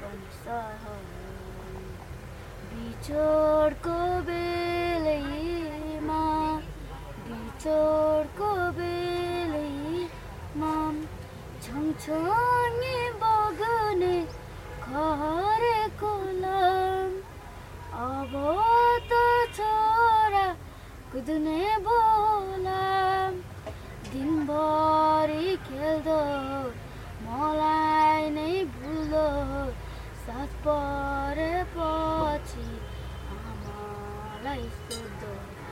पनि सहन बिछोडको बेलैमा छङछङे बग्ने खरेको लाम अब त छोरा कुद्ने बोलाम दिनभरि खेल्दो मलाई नै भुल्दो साथ परेपछि आमालाई